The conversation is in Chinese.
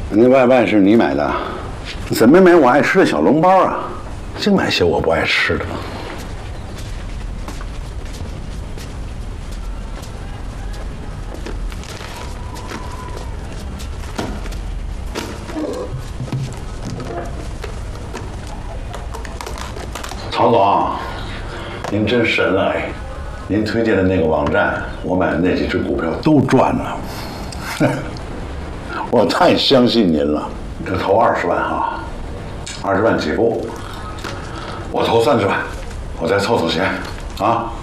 那外卖是你买的，怎么没买我爱吃的小笼包啊？净买些我不爱吃的。曹总，您真神了哎！您推荐的那个网站，我买的那几只股票都赚了。我太相信您了。这投20万哈，20万起步，我投30万，我再凑凑钱啊。